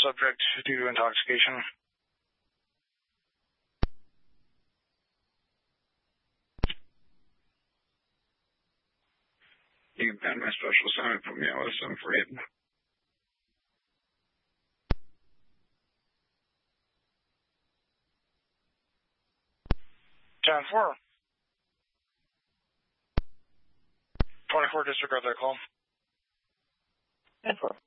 subject due to intoxication. You can pen my special assignment, put me out with 748. 10-4. 24, disregard that call. 10-4.